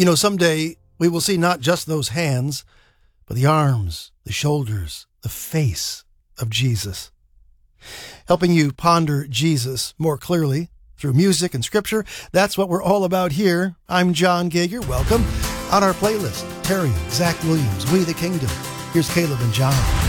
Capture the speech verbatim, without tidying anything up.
You know, someday we will see not just those hands, but the arms, the shoulders, the face of Jesus. Helping you ponder Jesus more clearly through music and scripture, that's what we're all about here. I'm John Gager. Welcome. On our playlist, Terry, Zach Williams, We the Kingdom. Here's Caleb and John.